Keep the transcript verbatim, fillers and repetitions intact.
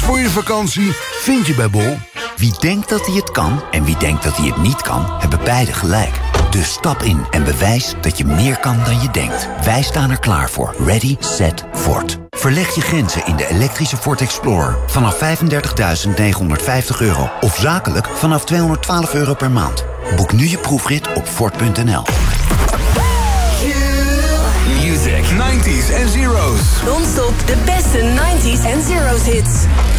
voor je vakantie vind je bij Bol. Wie denkt dat hij het kan en wie denkt dat hij het niet kan, hebben beide gelijk. Dus stap in en bewijs dat je meer kan dan je denkt. Wij staan er klaar voor. Ready, set, Ford. Verleg je grenzen in de elektrische Ford Explorer. Vanaf vijfendertigduizend negenhonderdvijftig euro. Of zakelijk vanaf tweehonderdtwaalf euro per maand. Boek nu je proefrit op Ford punt n l. Music, nineties en zeros. Non-stop de beste nineties en zeros hits.